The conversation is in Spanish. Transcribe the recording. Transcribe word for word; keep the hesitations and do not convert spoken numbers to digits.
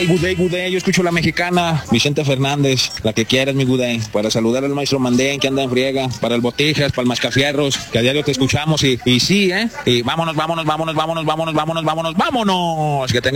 day, good day, good day. Yo escucho la mexicana, Vicente Fernández, la que quieras, mi good day. Para saludar al maestro Mandén, que anda en friega. Para el Botijas, para el Mascafierros, que a diario te escuchamos. Y, y sí, ¿eh? Y vámonos, vámonos, vámonos, vámonos, vámonos, vámonos, vámonos, vámonos. Que tenga